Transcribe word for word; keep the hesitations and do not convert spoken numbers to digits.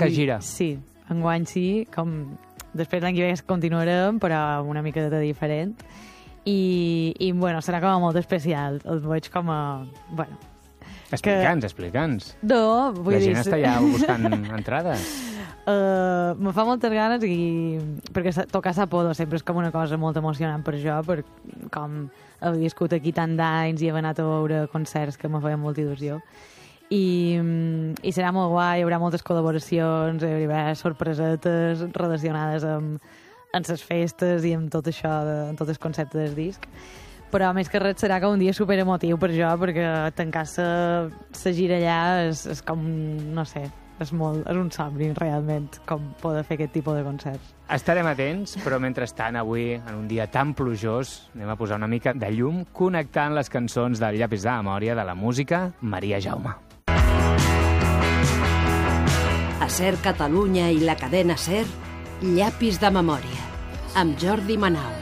que gira. Sí, enguany sí, com... Després l'any que ve continuarem, però una mica de diferent. I, i bueno, serà com a molt especial. El veig com a... Bueno, explica'ns, que... explica'ns. No, vull La dir... gent està ja buscant entrades. Uh, me fa moltes ganes i... perquè tocar Sapodo sempre és com una cosa molt emocionant per jo, per com he viscut aquí tant d'anys i he anat a veure concerts que me feien molta il·lusió. I, i serà molt guai, hi haurà moltes col·laboracions, hi haurà sorpresetes relacionades amb, amb les festes i amb tot això, de, amb tot el concepte del disc. Però més que res serà que un dia superemotiu per jo, perquè tancar la gira allà és, és com, no sé, és, molt, és un somni realment, com poder fer aquest tipus de concerts. Estarem atents, però mentrestant avui, en un dia tan plujós, anem a posar una mica de llum connectant les cançons del Llapis de Memòria de la música Maria Jaume. A Ser Catalunya i la cadena Ser, Llapis de Memòria, amb Jordi Manau.